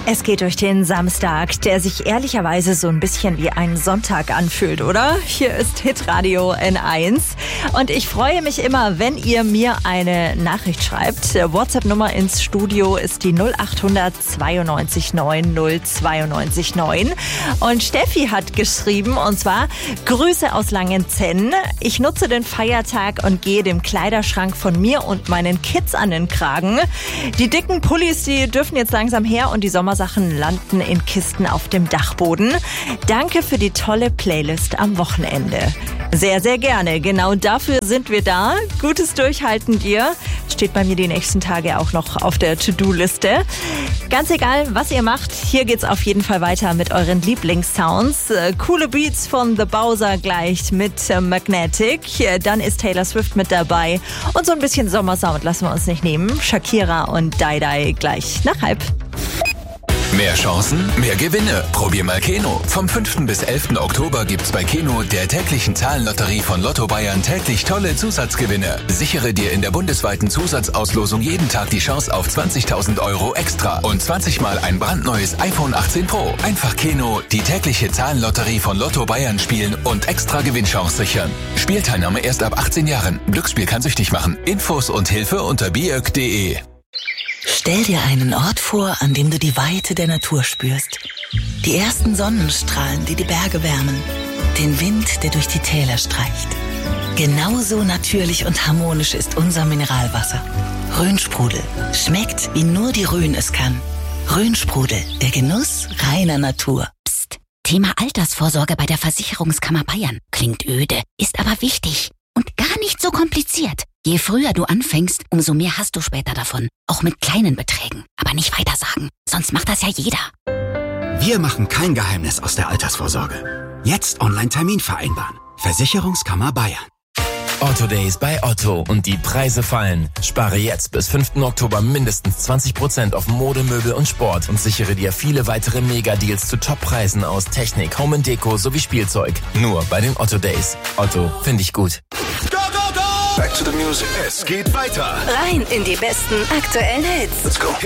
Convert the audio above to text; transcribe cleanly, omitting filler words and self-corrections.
Es geht durch den Samstag, der sich ehrlicherweise so ein bisschen wie ein Sonntag anfühlt, oder? Hier ist Hitradio N1 und ich freue mich immer, wenn ihr mir eine Nachricht schreibt. WhatsApp-Nummer ins Studio ist die 0800 92 9 092 9. Und Steffi hat geschrieben, und zwar: Grüße aus Langenzenn. Ich nutze den Feiertag und gehe dem Kleiderschrank von mir und meinen Kids an den Kragen. Die dicken Pullis, die dürfen jetzt langsam her und die Sommersachen landen in Kisten auf dem Dachboden. Danke für die tolle Playlist am Wochenende. Sehr, sehr gerne. Genau dafür sind wir da. Gutes Durchhalten dir. Steht bei mir die nächsten Tage auch noch auf der To-Do-Liste. Ganz egal, was ihr macht, hier geht's auf jeden Fall weiter mit euren Lieblingssounds. Coole Beats von The Bowser gleich mit Magnetic. Dann ist Taylor Swift mit dabei. Und so ein bisschen Sommersound lassen wir uns nicht nehmen. Shakira und Dai gleich nach 12:30. Mehr Chancen, mehr Gewinne. Probier mal Keno. Vom 5. bis 11. Oktober gibt's bei Keno, der täglichen Zahlenlotterie von Lotto Bayern, täglich tolle Zusatzgewinne. Sichere dir in der bundesweiten Zusatzauslosung jeden Tag die Chance auf 20.000 € extra und 20 Mal ein brandneues iPhone 18 Pro. Einfach Keno, die tägliche Zahlenlotterie von Lotto Bayern spielen und extra Gewinnchance sichern. Spielteilnahme erst ab 18 Jahren. Glücksspiel kann süchtig machen. Infos und Hilfe unter biök.de. Stell dir einen Ort vor, an dem du die Weite der Natur spürst. Die ersten Sonnenstrahlen, die die Berge wärmen. Den Wind, der durch die Täler streicht. Genauso natürlich und harmonisch ist unser Mineralwasser. Rhönsprudel. Schmeckt, wie nur die Rhön es kann. Rhönsprudel, der Genuss reiner Natur. Psst. Thema Altersvorsorge bei der Versicherungskammer Bayern. Klingt öde, ist aber wichtig. Und gar nicht so kompliziert. Je früher du anfängst, umso mehr hast du später davon. Auch mit kleinen Beträgen. Aber nicht weitersagen, sonst macht das ja jeder. Wir machen kein Geheimnis aus der Altersvorsorge. Jetzt Online-Termin vereinbaren. Versicherungskammer Bayern. Otto Days bei Otto und die Preise fallen. Spare jetzt bis 5. Oktober mindestens 20% auf Mode, Möbel und Sport und sichere dir viele weitere Mega-Deals zu Top-Preisen aus Technik, Home & Deko sowie Spielzeug. Nur bei den Otto Days. Otto, finde ich gut. Back to the music. Es geht weiter. Rein in die besten aktuellen Hits. Let's go.